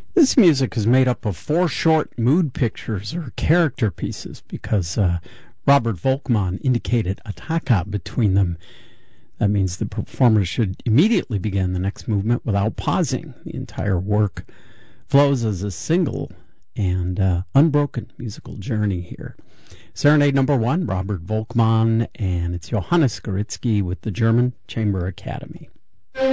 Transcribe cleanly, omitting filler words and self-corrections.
This music is made up of 4 short mood pictures or character pieces because Robert Volkmann indicated attacca between them. That means the performer should immediately begin the next movement without pausing. The entire work flows as a single and unbroken musical journey here. Serenade number 1, Robert Volkmann, and it's Johannes Skoritsky with the German Chamber Academy.